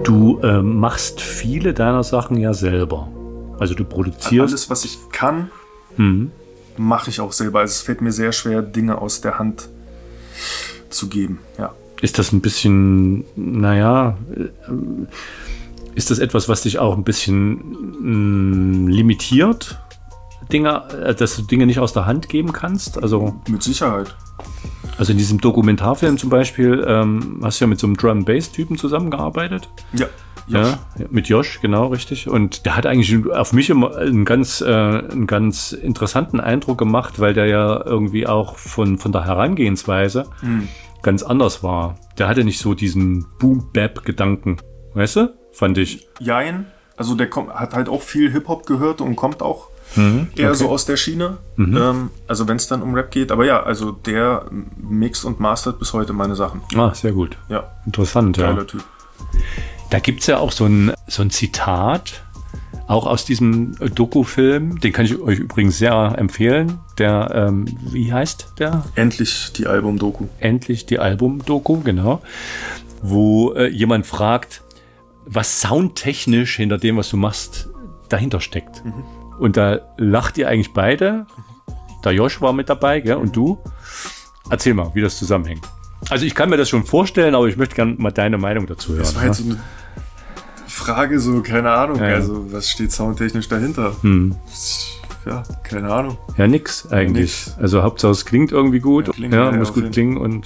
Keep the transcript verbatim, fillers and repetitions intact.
Du äh, machst viele deiner Sachen ja selber. Also du produzierst... Alles, was ich kann, mhm. mache ich auch selber. Also es fällt mir sehr schwer, Dinge aus der Hand zu geben, ja. Ist das ein bisschen, naja, ist das etwas, was dich auch ein bisschen mh, limitiert, Dinge, dass du Dinge nicht aus der Hand geben kannst? Also mit Sicherheit. Also in diesem Dokumentarfilm zum Beispiel ähm, hast du ja mit so einem Drum-Bass-Typen zusammengearbeitet. Ja. Josh. Ja, mit Josh, genau, richtig. Und der hat eigentlich auf mich immer einen ganz, äh, einen ganz interessanten Eindruck gemacht, weil der ja irgendwie auch von, von der Herangehensweise mhm. ganz anders war. Der hatte nicht so diesen Boom-Bap-Gedanken, weißt du? Fand ich. Jein. Also der kommt, hat halt auch viel Hip-Hop gehört und kommt auch mhm, eher okay. so aus der Schiene. Mhm. Ähm, also wenn es dann um Rap geht. Aber ja, also der mixt und mastert bis heute meine Sachen. Ah, sehr gut. Ja. Interessant, ja. Geiler Typ. Da gibt es ja auch so ein, so ein Zitat, auch aus diesem Doku-Film, den kann ich euch übrigens sehr empfehlen. Der, ähm, wie heißt der? Endlich die Album-Doku. Endlich die Album-Doku, genau. Wo äh, jemand fragt, was soundtechnisch hinter dem, was du machst, dahinter steckt. Mhm. Und da lacht ihr eigentlich beide. Der Josh war mit dabei, gell? Und du? Erzähl mal, wie das zusammenhängt. Also ich kann mir das schon vorstellen, aber ich möchte gerne mal deine Meinung dazu hören. Das war jetzt so eine Frage, so, keine Ahnung. Ja, ja. Also was steht soundtechnisch dahinter? Hm. Ja, keine Ahnung. Ja, nix eigentlich. Nix. Also Hauptsache es klingt irgendwie gut. Ja, klingt, ja, ja, muss gut klingen und